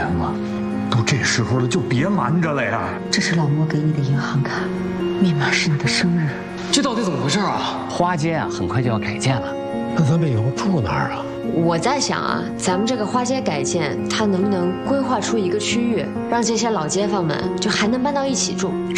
钱吗？都这时候了，就别瞒着了呀。 这是老莫给你的银行卡，密码是你的生日。 这到底怎么回事啊？ 花街啊，很快就要改建了。 那咱们以后住哪儿啊？ 我在想啊，咱们这个花街改建，它能不能规划出一个区域，让这些老街坊们就还能搬到一起住？